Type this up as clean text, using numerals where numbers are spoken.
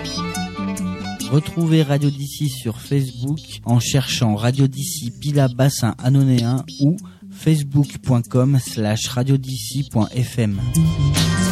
Retrouvez Radio d'ici sur Facebook en cherchant Radio d'ici Pilat Bassin Annonéen ou facebook.com/radiodici.fm.